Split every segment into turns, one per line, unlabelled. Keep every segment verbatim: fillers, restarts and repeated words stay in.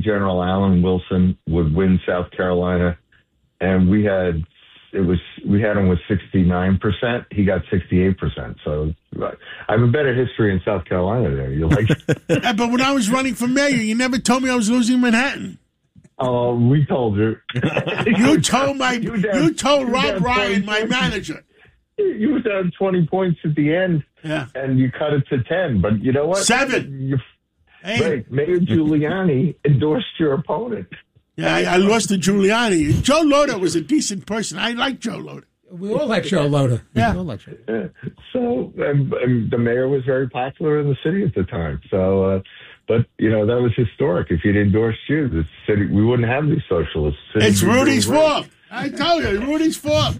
General Alan Wilson would win South Carolina, and we had it was we had him with sixty-nine percent. He got sixty-eight percent. So I have a better history in South Carolina there. You like?
Yeah, but when I was running for mayor, you never told me I was losing Manhattan.
Oh, uh, we told you.
you told my you, down,
you
told you Rob Ryan, my manager.
You were down twenty points at the end,
yeah,
and you cut it to ten. But you know what?
Seven.
You, hey. Right, Mayor Giuliani endorsed your opponent.
Yeah, I, I lost to Giuliani. Joe Lhota was a decent person. I like Joe Lhota.
We all like Joe Lhota.
Yeah.
We all like Joe.
Yeah. So and, and the mayor was very popular in the city at the time. So, uh, but, you know, that was historic. If you'd endorsed you, the city, we wouldn't have these socialists.
It's Rudy's fault. I tell you, Rudy's fault.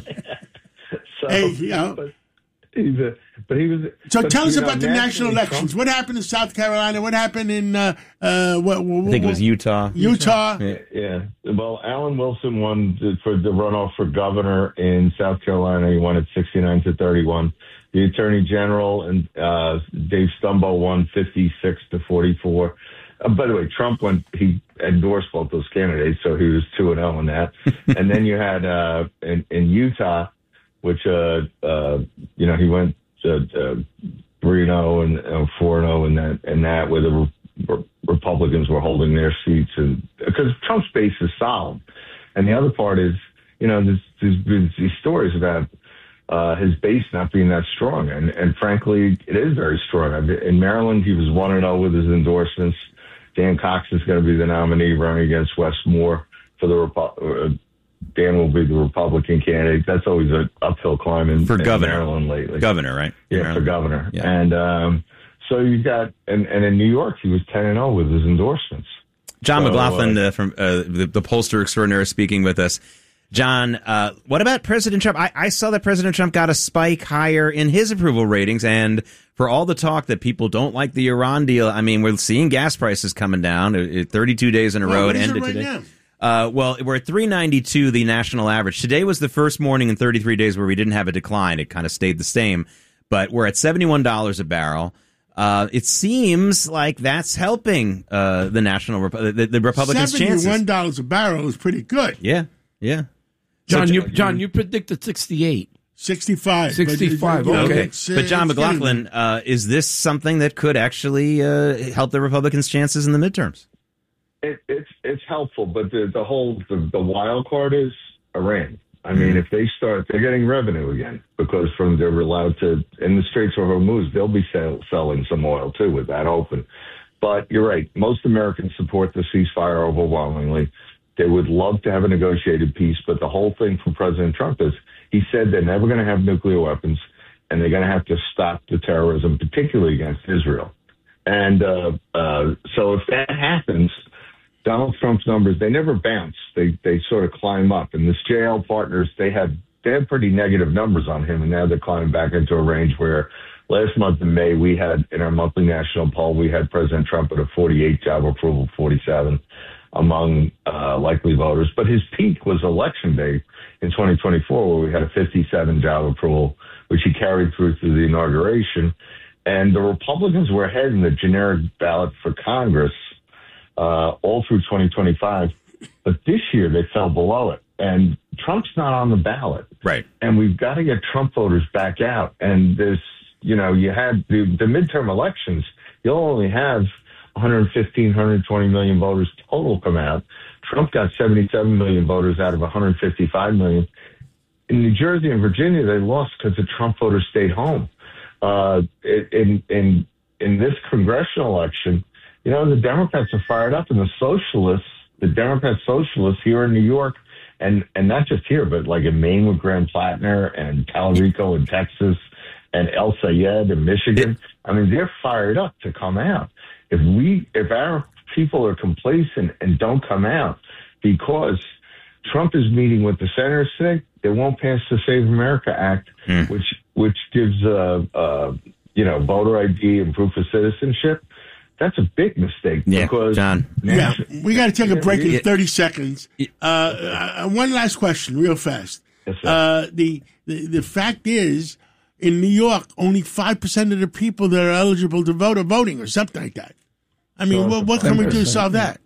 so,
hey, you know.
But, he's a, but he was.
So
but,
tell us
know,
about the national elections.
Trump,
what happened in South Carolina? What happened in, uh, uh, what, what,
I think it was Utah.
Utah.
Yeah, yeah. Well, Alan Wilson won the, for the runoff for governor in South Carolina. He won at sixty-nine to thirty-one. The attorney general and uh, Dave Stumbo won fifty-six to forty-four. Uh, by the way, Trump went, he endorsed both those candidates, so he was two and oh in that. And then you had uh, in, in Utah, which, uh, uh, you know, he went to uh, three and oh and uh, four and oh in that, and that where the re- Republicans were holding their seats. And because Trump's base is solid. And the other part is, you know, there's, there's been these stories about uh, his base not being that strong. And, and frankly, it is very strong. In Maryland, he was one and oh with his endorsements. Dan Cox is going to be the nominee running against Wes Moore for the Repu- uh, Dan will be the Republican candidate. That's always an uphill climb in,
for
in
governor.
Maryland lately.
Governor, right?
Yeah,
Maryland.
for governor.
Yeah.
And um, so you got, and, and in New York, he was ten and oh with his endorsements.
John
so,
McLaughlin
uh,
uh, from uh, the, the pollster extraordinaire speaking with us. John, uh, what about President Trump? I, I saw that President Trump got a spike higher in his approval ratings, and for all the talk that people don't like the Iran deal, I mean, we're seeing gas prices coming down. It, thirty-two days in a
well,
row.
What
It
is
ended
it right
today.
now?
Uh, well, we're at three ninety-two, the national average. Today was the first morning in thirty-three days where we didn't have a decline. It kind of stayed the same, but we're at seventy-one dollars a barrel. Uh, it seems like that's helping uh, the national Repu- the, the Republicans' chances.
seventy-one dollars a barrel is pretty good.
Yeah, yeah.
John,
So,
you John, you predicted sixty-eight.
sixty-five.
sixty-five,
But, you know,
okay.
it's, uh,
But John
it's getting
McLaughlin, uh, is this something that could actually uh, help the Republicans' chances in the midterms?
It, it's it's helpful, but the the whole the, the wild card is Iran. I mean, if they start, they're getting revenue again because from they're allowed to in the Straits of Hormuz, they'll be sell, selling some oil too with that open. But you're right; most Americans support the ceasefire overwhelmingly. They would love to have a negotiated peace, but the whole thing from President Trump is he said they're never going to have nuclear weapons, and they're going to have to stop the terrorism, particularly against Israel. And uh, uh, so if that happens, Donald Trump's numbers, they never bounce. They they sort of climb up. And this J L Partners, they had they had pretty negative numbers on him, and now they're climbing back into a range where last month in May, we had, in our monthly national poll, we had President Trump at a forty-eight job approval, forty-seven among uh, likely voters. But his peak was election day in twenty twenty-four, where we had a fifty-seven job approval, which he carried through to the inauguration. And the Republicans were ahead in the generic ballot for Congress uh, all through twenty twenty-five. But this year, they fell below it. And Trump's not on the ballot.
Right.
And we've got to get Trump voters back out. And there's, you know, you had the, the midterm elections, you'll only have one hundred fifteen, one hundred twenty million voters total come out. Trump got seventy-seven million voters out of one hundred fifty-five million. In New Jersey and Virginia, they lost because the Trump voters stayed home. Uh, in, in, in this congressional election, you know, the Democrats are fired up, and the socialists, the Democrat socialists here in New York, and, and not just here, but like in Maine with Graham Plattner and Talarico in Texas and El Sayed in Michigan. I mean, they're fired up to come out. If we, if our people are complacent and don't come out because Trump is meeting with the senators today, they won't pass the Save America Act, mm. which which gives uh, uh, you know voter I D and proof of citizenship. That's a big mistake.
Yeah,
because
John.
Yeah, we got to take a break
yeah,
in thirty seconds. Uh, uh, one last question, real fast.
Yes,
uh, the, the the fact is, in New York, only five percent of the people that are eligible to vote are voting, or something like that. I mean, what, what can we do to solve that?